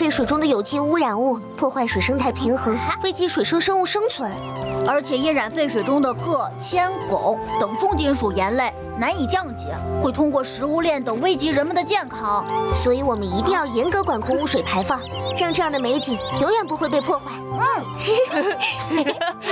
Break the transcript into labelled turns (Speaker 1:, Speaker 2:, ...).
Speaker 1: 废水中的有机污染物，破坏水生态平衡，危及水生生物生存。
Speaker 2: 而且因染废水中的铬、铅、汞等重金属盐类难以降解，会通过食物链等危及人们的健康。
Speaker 1: 所以我们一定要严格管控污水排放，让这样的美景永远不会被破坏。